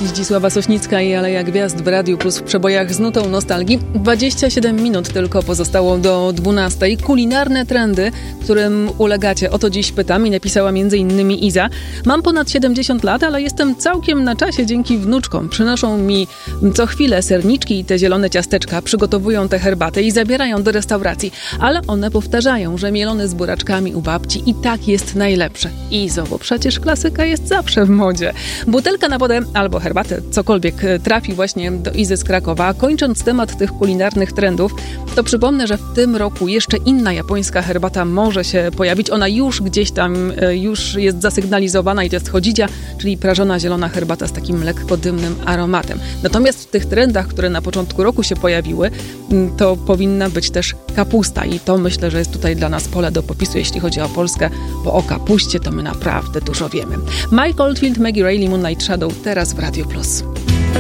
Zdzisława Sośnicka i Aleja Gwiazd w Radiu Plus w przebojach z nutą nostalgii. 27 minut tylko pozostało do 12. Kulinarne trendy, którym ulegacie. O to dziś pytam i napisała m.in. Iza. Mam ponad 70 lat, ale jestem całkiem na czasie dzięki wnuczkom. Przynoszą mi co chwilę serniczki i te zielone ciasteczka, przygotowują tę herbatę i zabierają do restauracji. Ale one powtarzają, że mielone z buraczkami u babci i tak jest najlepsze. Izo, bo przecież klasyka jest zawsze w modzie. Butelka na wodę albo herbatę, cokolwiek trafi właśnie do Izy z Krakowa. A kończąc temat tych kulinarnych trendów, to przypomnę, że w tym roku jeszcze inna japońska herbata może się pojawić. Ona już gdzieś tam już jest zasygnalizowana i to jest chodzidzia, czyli prażona zielona herbata z takim lekko dymnym aromatem. Natomiast w tych trendach, które na początku roku się pojawiły, to powinna być też kapusta i to myślę, że jest tutaj dla nas pole do popisu, jeśli chodzi o Polskę, bo o kapuście to my naprawdę dużo wiemy. Mike Oldfield, Maggie Reilly, Moonlight Shadow, teraz w Radio Plus.